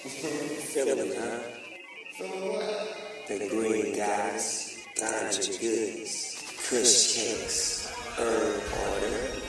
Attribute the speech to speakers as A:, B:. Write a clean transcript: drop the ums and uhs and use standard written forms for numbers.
A: Feeling, huh? The green goddess, ganja goodies, kush cakes, herb order.